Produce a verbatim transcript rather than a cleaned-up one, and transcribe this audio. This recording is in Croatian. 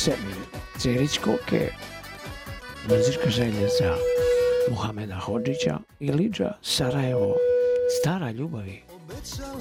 Semir Cerić Koke, muzička želja za Muhameda Hodžića i Lidža Sarajevo, Stara ljubavi. Obećala